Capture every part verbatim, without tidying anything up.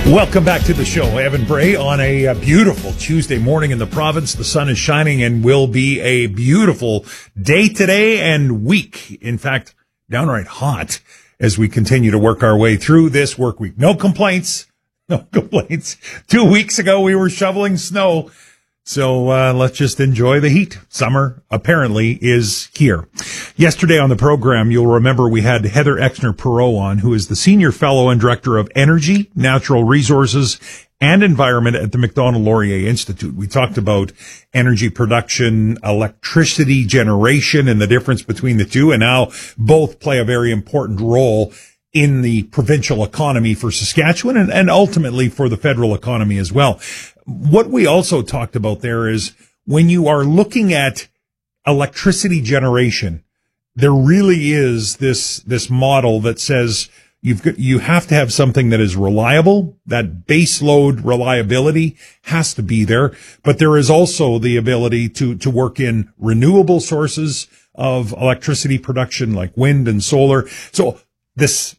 Welcome back to the show. Evan Bray on a, a beautiful Tuesday morning in the province. The sun is shining and will be a beautiful day today and week. In fact, downright hot as we continue to work our way through this work week. No complaints. No complaints. Two weeks ago, we were shoveling snow. So uh, let's just enjoy the heat. Summer apparently is here. Yesterday on the program, you'll remember we had Heather Exner-Perot on, who is the Senior Fellow and Director of Energy, Natural Resources, and Environment at the Macdonald-Laurier Institute. We talked about energy production, electricity generation, and the difference between the two, and how both play a very important role in the provincial economy for Saskatchewan and, and ultimately for the federal economy as well. What we also talked about there is when you are looking at electricity generation, there really is this, this model that says you've got, you have to have something that is reliable. That base load reliability has to be there, but there is also the ability to, to work in renewable sources of electricity production like wind and solar. So this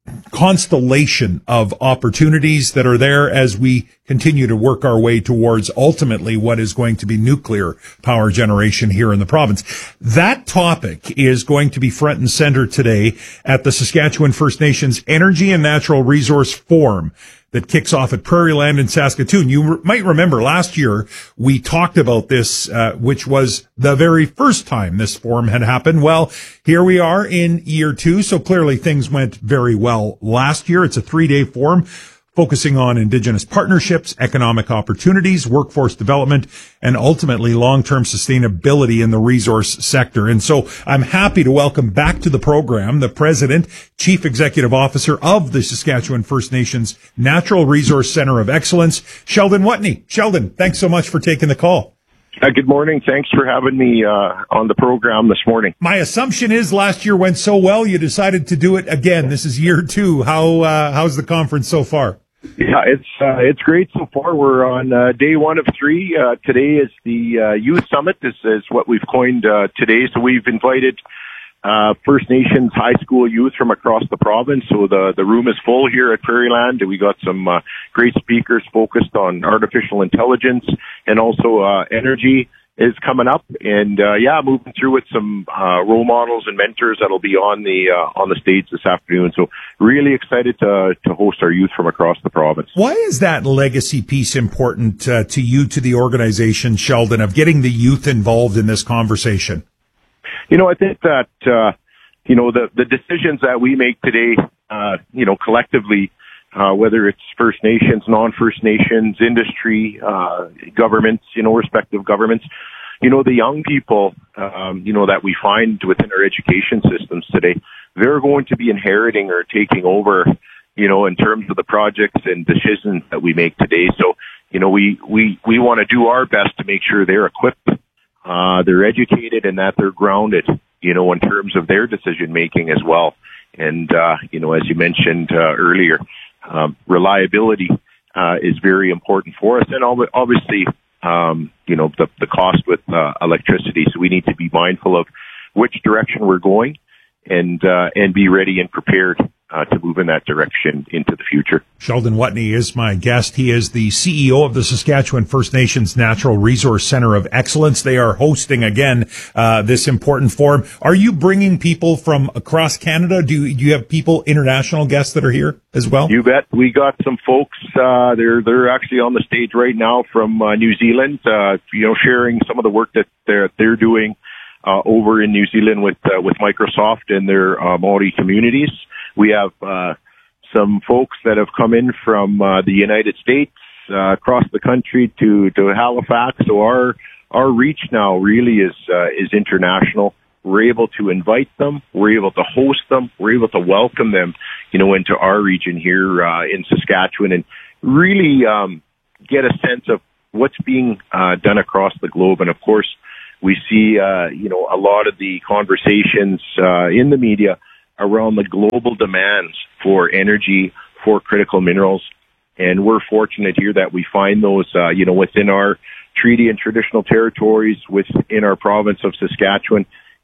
constellation of opportunities that are there as we continue to work our way towards ultimately what is going to be nuclear power generation here in the province. That topic is going to be front and center today at the Saskatchewan First Nations Energy and Natural Resource Forum that kicks off at Prairieland in Saskatoon. You re- might remember last year we talked about this, uh, which was the very first time this forum had happened. Well, here we are in year two, so clearly things went very well last year. It's a three-day forum focusing on Indigenous partnerships, economic opportunities, workforce development, and ultimately long-term sustainability in the resource sector. And so I'm happy to welcome back to the program the President, Chief Executive Officer of the Saskatchewan First Nations Natural Resource Centre of Excellence, Sheldon Whitney. Sheldon, thanks so much for taking the call. Uh, good morning. Thanks for having me uh, on the program this morning. My assumption is last year went so well, you decided to do it again. This is year two. How uh, how's the conference so far? Yeah, it's uh, it's great so far. We're on uh, day one of three. Uh, today is the uh, Youth Summit. This is what we've coined uh, today. So we've invited uh, First Nations high school youth from across the province. So the the room is full here at Prairieland. We got some uh, great speakers focused on artificial intelligence and also uh, energy is coming up, and uh, yeah, moving through with some uh, role models and mentors that'll be on the uh, on the stage this afternoon. So really excited to to host our youth from across the province. Why is that legacy piece important uh, to you, to the organization, Sheldon, of getting the youth involved in this conversation? You know, I think that uh, you know the the decisions that we make today, uh, you know, collectively. Uh, whether it's First Nations, non-First Nations, industry, uh, governments, you know, respective governments, you know, the young people, um, you know, that we find within our education systems today, they're going to be inheriting or taking over, you know, in terms of the projects and decisions that we make today. So, you know, we, we, we want to do our best to make sure they're equipped, uh, they're educated and that they're grounded, you know, in terms of their decision making as well. And, uh, you know, as you mentioned, uh, earlier, Um, reliability uh, is very important for us, and obviously, um, you know, the, the cost with uh, electricity. So we need to be mindful of which direction we're going, and uh, and be ready and prepared uh, to move in that direction into the future. Sheldon Whitney is my guest. He is the C E O of the Saskatchewan First Nations Natural Resource Centre of Excellence. They are hosting, again, uh, this important forum. Are you bringing people from across Canada? Do you, do you have people, international guests that are here as well? You bet. We got some folks, uh, they're, they're actually on the stage right now from uh, New Zealand, uh, you know, sharing some of the work that they're, they're doing uh, over in New Zealand with, uh, with Microsoft and their uh, Maori communities. We have uh, some folks that have come in from uh, the United States, uh, across the country to, to Halifax. So our our reach now really is uh, is international. We're able to invite them. We're able to host them. We're able to welcome them, you know, into our region here uh, in Saskatchewan, and really um, get a sense of what's being uh, done across the globe. And of course, we see uh, you know a lot of the conversations uh, in the media around the global demands for energy, for critical minerals. And we're fortunate here that we find those, uh, you know, within our treaty and traditional territories, within our province of Saskatchewan.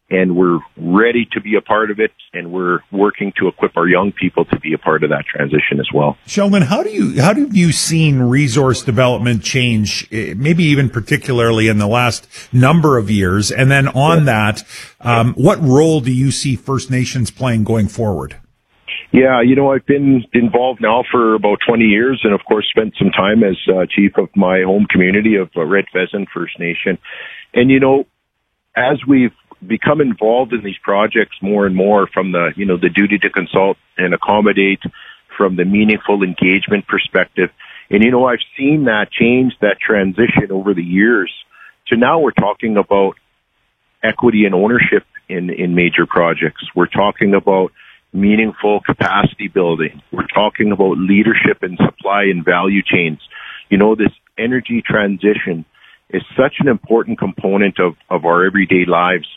and we're ready to be a part of it, and we're working to equip our young people to be a part of that transition as well. Sheldon, how do you how have you seen resource development change, maybe even particularly in the last number of years? And then on that, um, what role do you see First Nations playing going forward? Yeah, you know, I've been involved now for about twenty years, and of course spent some time as uh, chief of my home community of uh, Red Pheasant First Nation. And, you know, as we've become involved in these projects more and more, from the, you know, the duty to consult and accommodate, from the meaningful engagement perspective. And, you know, I've seen that change, that transition over the years. So now we're talking about equity and ownership in, in major projects. We're talking about meaningful capacity building. We're talking about leadership and supply and value chains. You know, this energy transition is such an important component of, of our everyday lives.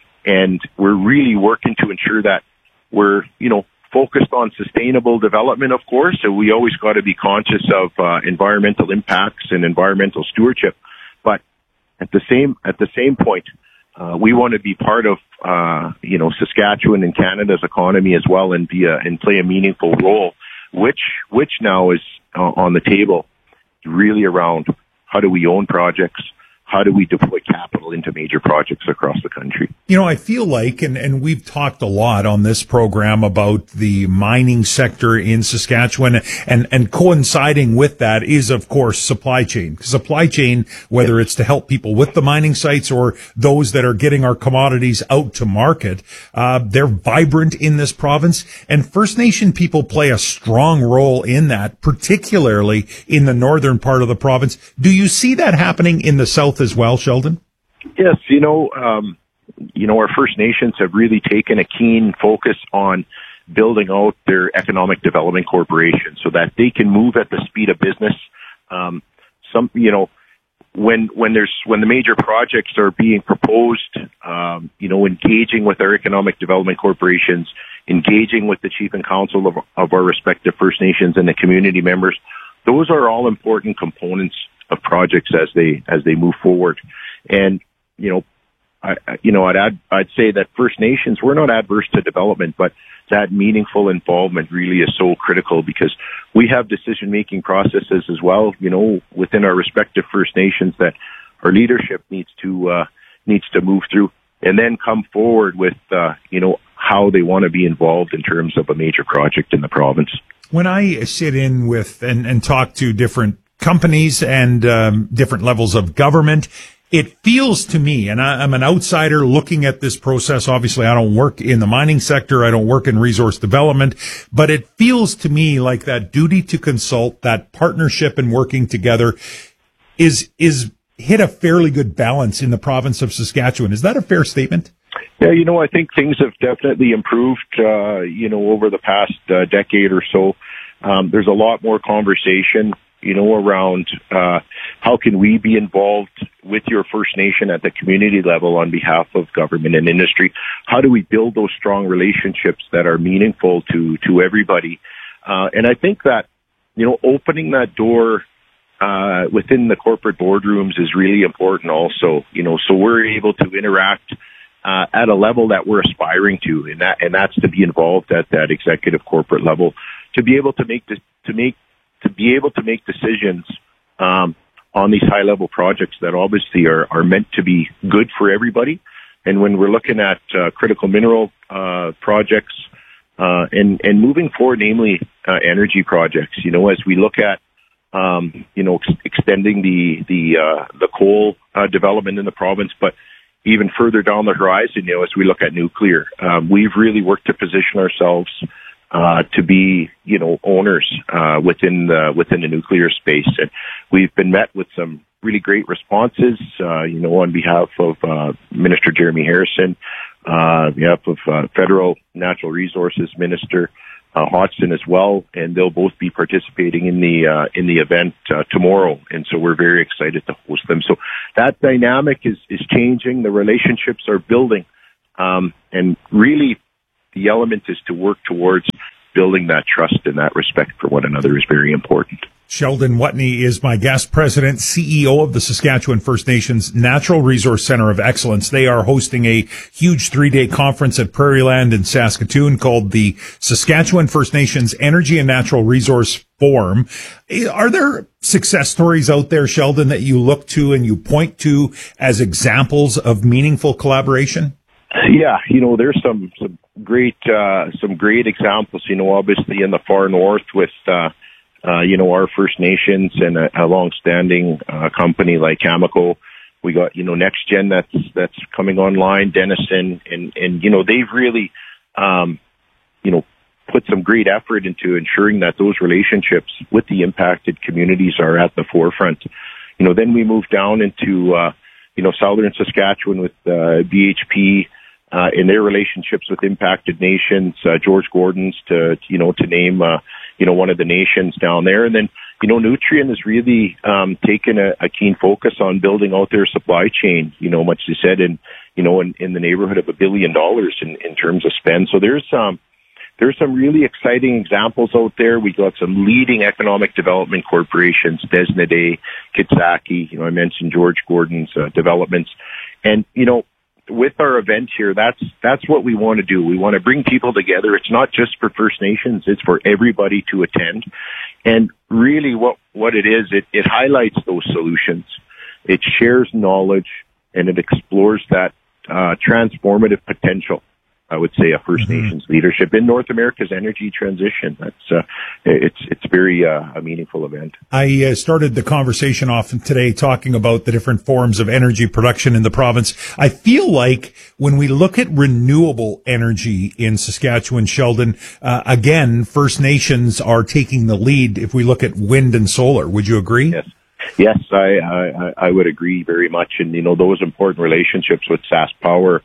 And we're really working to ensure that we're, you know, focused on sustainable development, of course. So we always got to be conscious of uh, environmental impacts and environmental stewardship. But at the same at the same point, uh, we want to be part of, uh, you know, Saskatchewan and Canada's economy as well, and be a, and play a meaningful role, which which now is uh, on the table, really around how do we own projects. How do we deploy capital into major projects across the country? You know, I feel like, and, and we've talked a lot on this program about the mining sector in Saskatchewan, and, and coinciding with that is, of course, supply chain. Supply chain, whether it's to help people with the mining sites or those that are getting our commodities out to market, uh, they're vibrant in this province. And First Nation people play a strong role in that, particularly in the northern part of the province. Do you see that happening in the south as well, Sheldon? Yes, you know, um, you know, our First Nations have really taken a keen focus on building out their economic development corporation so that they can move at the speed of business. Um, some, you know, when when there's when the major projects are being proposed, um, you know, engaging with our economic development corporations, engaging with the chief and council of, of our respective First Nations and the community members, those are all important components of projects as they as they move forward. And you know, I you know I'd add, I'd say that First Nations, we're not adverse to development, but that meaningful involvement really is so critical, because we have decision making processes as well, you know, within our respective First Nations that our leadership needs to uh, needs to move through, and then come forward with uh, you know how they want to be involved in terms of a major project in the province. When I sit in with and, and talk to different companies and um, different levels of government, it feels to me, and I, I'm an outsider looking at this process. Obviously, I don't work in the mining sector. I don't work in resource development, but it feels to me like that duty to consult, that partnership and working together is, is hit a fairly good balance in the province of Saskatchewan. Is that a fair statement? Yeah, you know, I think things have definitely improved, uh, you know, over the past uh, decade or so. Um, there's a lot more conversation, you know, around uh, how can we be involved with your First Nation at the community level on behalf of government and industry? How do we build those strong relationships that are meaningful to, to everybody? Uh, and I think that, you know, opening that door uh, within the corporate boardrooms is really important also, you know, so we're able to interact uh, at a level that we're aspiring to, and that, and that's to be involved at that executive corporate level, to be able to make this, to make to be able to make decisions um, on these high-level projects that obviously are, are meant to be good for everybody. And when we're looking at uh, critical mineral uh, projects uh, and, and moving forward, namely uh, energy projects, you know, as we look at, um, you know, ex- extending the the uh, the coal uh, development in the province, but even further down the horizon, you know, as we look at nuclear, um, we've really worked to position ourselves Uh, to be, you know, owners uh, within the within the nuclear space, and we've been met with some really great responses. Uh, you know, on behalf of uh, Minister Jeremy Harrison, uh, on behalf of uh, Federal Natural Resources Minister uh, Hodgson as well, and they'll both be participating in the uh, in the event uh, tomorrow. And so we're very excited to host them. So that dynamic is is changing. The relationships are building, um, and really, the element is to work towards building that trust and that respect for one another is very important. Sheldon Watney is my guest, President, C E O of the Saskatchewan First Nations Natural Resource Center of Excellence. They are hosting a huge three-day conference at Prairieland in Saskatoon called the Saskatchewan First Nations Energy and Natural Resource Forum. Are there success stories out there, Sheldon, that you look to and you point to as examples of meaningful collaboration? Yeah, you know, there's some, some great, uh, some great examples, you know, obviously in the far north with, uh, Uh, you know, our First Nations and a, a long-standing uh, company like Cameco. We got, you know, NextGen that's that's coming online, Denison, and and you know they've really, um, you know, put some great effort into ensuring that those relationships with the impacted communities are at the forefront. You know, then we move down into, uh, you know, southern Saskatchewan with uh, B H P uh, in their relationships with impacted nations, uh, George Gordon's to, you know, to name. Uh, you know, one of the nations down there. And then, you know, Nutrien has really um, taken a, a keen focus on building out their supply chain, you know, much as said, in, you know, in, in the neighborhood of a billion dollars in, in terms of spend. So there's um, there's some really exciting examples out there. We got some leading economic development corporations, Desnodé, Kitsaki, you know, I mentioned George Gordon's uh, developments. And, you know, with our event here, that's that's what we want to do. We want to bring people together. It's not just for First Nations, it's for everybody to attend. And really what, what it is, it, it highlights those solutions. It shares knowledge and it explores that uh, transformative potential, I would say, of First mm-hmm. Nations leadership in North America's energy transition. That's uh, it's it's very uh, a meaningful event. I uh, started the conversation off today talking about the different forms of energy production in the province. I feel like when we look at renewable energy in Saskatchewan, Sheldon, uh, again, First Nations are taking the lead. If we look at wind and solar, would you agree? Yes. Yes, I, I I would agree very much. And you know those important relationships with SaskPower.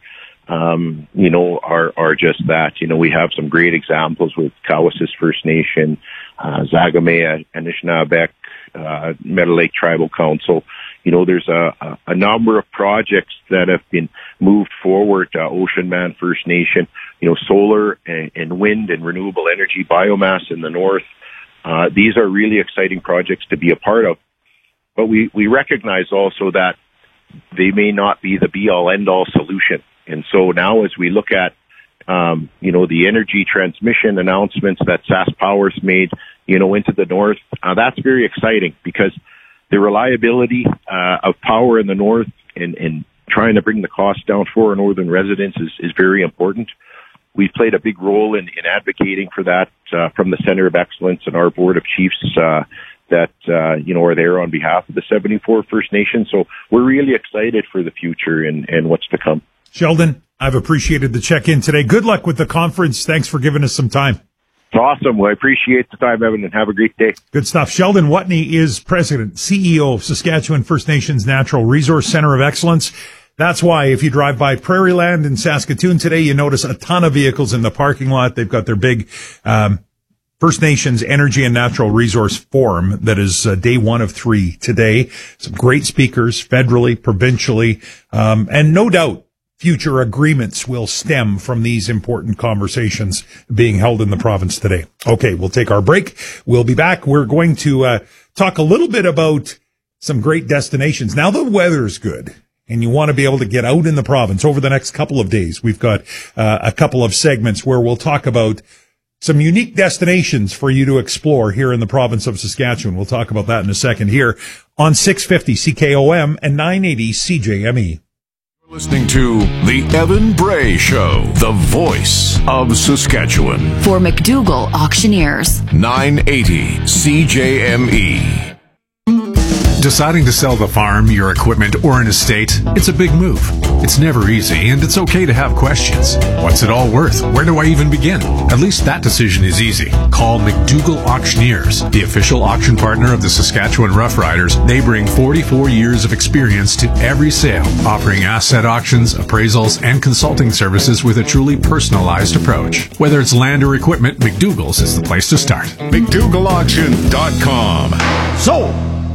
Um, you know, are, are just that. You know, we have some great examples with Cowessess First Nation, uh, Zagamea, Anishinaabeg, uh, Meadow Lake Tribal Council. You know, there's a, a, a number of projects that have been moved forward, uh, Ocean Man First Nation, you know, solar and, and wind and renewable energy, biomass in the north. Uh, these are really exciting projects to be a part of. But we, we recognize also that they may not be the be-all, end-all solution. And so now as we look at, um, you know, the energy transmission announcements that SaskPower's made, you know, into the north, uh, that's very exciting because the reliability uh, of power in the north and, and trying to bring the cost down for our northern residents is, is very important. We've played a big role in, in advocating for that uh, from the Center of Excellence and our Board of Chiefs uh, that, uh, you know, are there on behalf of the seventy-four First Nations. So we're really excited for the future and, and what's to come. Sheldon, I've appreciated the check-in today. Good luck with the conference. Thanks for giving us some time. Awesome. Well, I appreciate the time, Evan, and have a great day. Good stuff. Sheldon Watney is President, C E O of Saskatchewan First Nations Natural Resource Center of Excellence. That's why if you drive by Prairieland in Saskatoon today, you notice a ton of vehicles in the parking lot. They've got their big um, First Nations Energy and Natural Resource Forum that is uh, day one of three today. Some great speakers, federally, provincially, um, and no doubt future agreements will stem from these important conversations being held in the province today. Okay, we'll take our break. We'll be back. We're going to uh, talk a little bit about some great destinations. Now the weather's good and you want to be able to get out in the province over the next couple of days. We've got uh, a couple of segments where we'll talk about some unique destinations for you to explore here in the province of Saskatchewan. We'll talk about that in a second here on six fifty C K O M and nine eighty C J M E. Listening to The Evan Bray Show, the voice of Saskatchewan. For McDougall Auctioneers. nine eighty C J M E. Deciding to sell the farm, your equipment, or an estate, it's a big move. It's never easy, and it's okay to have questions. What's it all worth? Where do I even begin? At least that decision is easy. Call McDougall Auctioneers, the official auction partner of the Saskatchewan Roughriders. They bring forty-four years of experience to every sale, offering asset auctions, appraisals, and consulting services with a truly personalized approach. Whether it's land or equipment, McDougall's is the place to start. McDougall Auction dot com. So,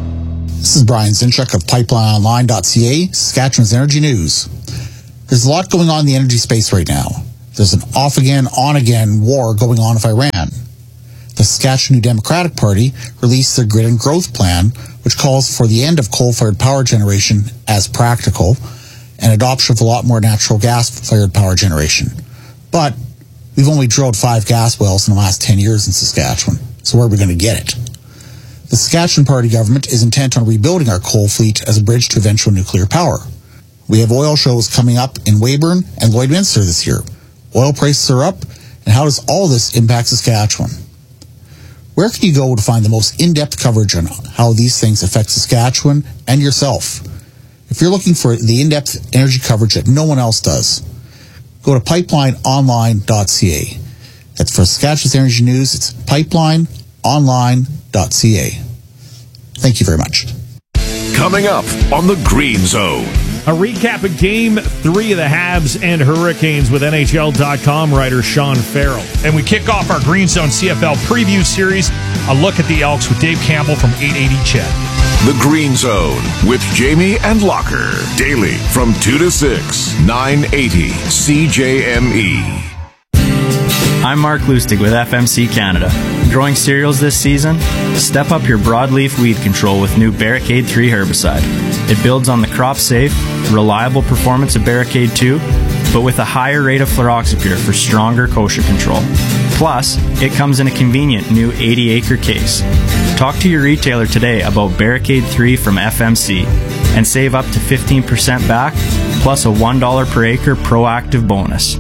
this is Brian Zinchuk of Pipeline Online dot C A, Saskatchewan's Energy News. There's a lot going on in the energy space right now. There's an off-again, on-again war going on with Iran. the Saskatchewan New Democratic Party released their Grid and Growth Plan, which calls for the end of coal-fired power generation as practical and adoption of a lot more natural gas-fired power generation. But we've only drilled five gas wells in the last ten years in Saskatchewan, so where are we going to get it? The Saskatchewan Party government is intent on rebuilding our coal fleet as a bridge to eventual nuclear power. We have oil shows coming up in Weyburn and Lloydminster this year. Oil prices are up, and how does all this impact Saskatchewan? Where can you go to find the most in-depth coverage on how these things affect Saskatchewan and yourself? If you're looking for the in-depth energy coverage that no one else does, go to pipeline online dot c a. That's for Saskatchewan's Energy News. It's pipeline online dot c a. Thank you very much. Coming up on the Green Zone. A recap of Game three of the Habs and Hurricanes with N H L dot com writer Sean Farrell. And we kick off our Green Zone C F L preview series, a look at the Elks with Dave Campbell from eight eighty C H E D. The Green Zone with Jamie and Locker. Daily from two to six, nine eighty C J M E. I'm Mark Lustig with F M C Canada. Growing cereals this season? Step up your broadleaf weed control with new Barricade three herbicide. It builds on the crop-safe, reliable performance of Barricade two, but with a higher rate of fluroxypyr for stronger kochia control. Plus, it comes in a convenient new eighty acre case. Talk to your retailer today about Barricade three from F M C and save up to fifteen percent back, plus a one dollar per acre proactive bonus.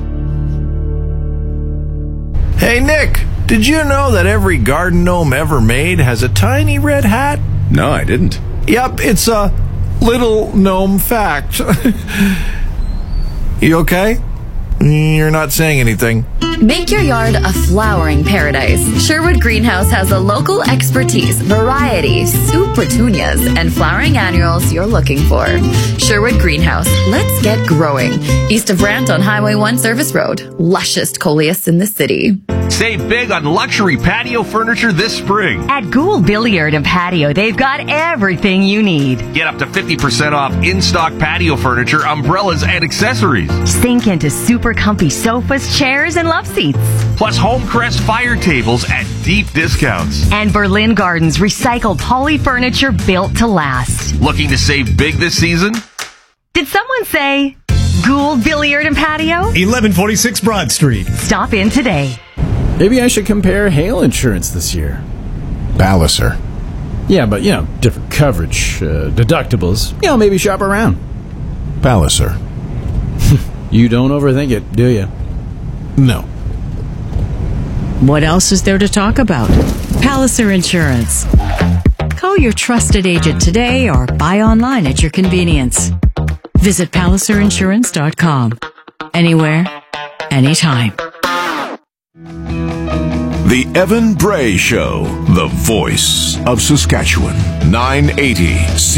Hey Nick, did you know that every garden gnome ever made has a tiny red hat? No, I didn't. Yep, it's a little gnome fact. You okay? You're not saying anything. Make your yard a flowering paradise. Sherwood Greenhouse has the local expertise, variety, soup petunias, and flowering annuals you're looking for. Sherwood Greenhouse, let's get growing. East of Brant on Highway one Service Road. Luscious coleus in the city. Save big on luxury patio furniture this spring. At Gould Billiard and Patio, they've got everything you need. Get up to fifty percent off in-stock patio furniture, umbrellas, and accessories. Sink into super comfy sofas, chairs, and love seats. Plus Homecrest fire tables at deep discounts. And Berlin Gardens recycled poly furniture built to last. Looking to save big this season? Did someone say Gould Billiard and Patio? eleven forty-six Broad Street. Stop in today. Maybe I should compare hail insurance this year. Palliser. Yeah, but, you know, different coverage, uh, deductibles. You know, maybe shop around. Palliser. You don't overthink it, do you? No. What else is there to talk about? Palliser Insurance. Call your trusted agent today or buy online at your convenience. Visit palliser insurance dot com. Anywhere, anytime. The Evan Bray Show, the voice of Saskatchewan, nine eighty C